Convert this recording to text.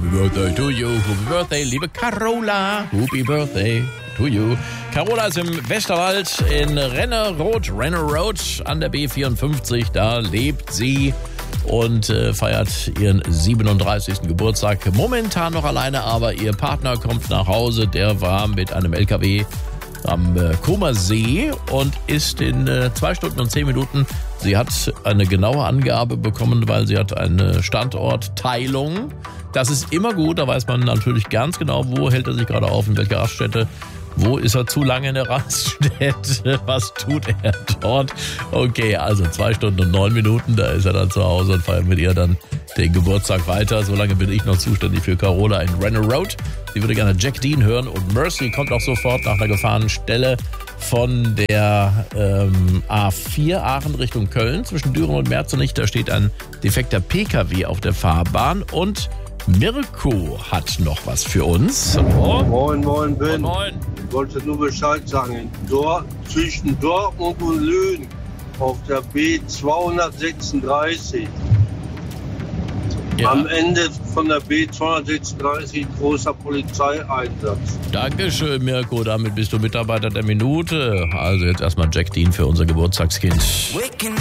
Happy Birthday to you. Happy Birthday, liebe Carola. Happy Birthday to you. Carola ist im Westerwald in Renner Road an der B54. Da lebt sie und feiert ihren 37. Geburtstag. Momentan noch alleine, aber ihr Partner kommt nach Hause. Der war mit einem LKW am Comer See und ist in 2 Stunden und 10 Minuten. Sie hat eine genaue Angabe bekommen, weil sie hat eine Standortteilung. Das ist immer gut, da weiß man natürlich ganz genau, wo hält er sich gerade auf, in welcher Raststätte. Wo ist er zu lange in der Raststätte? Was tut er dort? Okay, also 2 Stunden und 9 Minuten, da ist er dann zu Hause und feiert mit ihr dann den Geburtstag weiter. Solange bin ich noch zuständig für Carola in Renner Road. Sie würde gerne Jack Dean hören und Mercy kommt auch sofort nach einer Gefahrenstelle von der A4 Aachen Richtung Köln. Zwischen Düren und Merzenich, da steht ein defekter PKW auf der Fahrbahn und Mirko hat noch was für uns. Hallo. Moin, Ben. Moin. Ich wollte nur Bescheid sagen. Zwischen Dortmund und Löhn auf der B236. Ja. Am Ende von der B236 großer Polizeieinsatz. Dankeschön, Mirko. Damit bist du Mitarbeiter der Minute. Also jetzt erstmal Jack Dean für unser Geburtstagskind.